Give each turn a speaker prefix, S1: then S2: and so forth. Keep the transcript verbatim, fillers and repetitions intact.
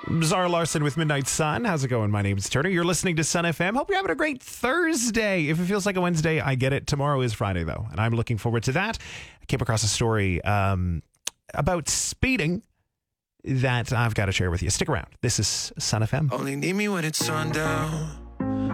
S1: Zara Larson with Midnight Sun. How's it going? My name's Turner. You're listening to Sun F M. Hope you're having a great Thursday. If it feels like a Wednesday, I get it. Tomorrow is Friday, though, and I'm looking forward to that. I came across a story um, about speeding that I've got to share with you. Stick around. This is Sun F M.
S2: Only need me when it's sundown.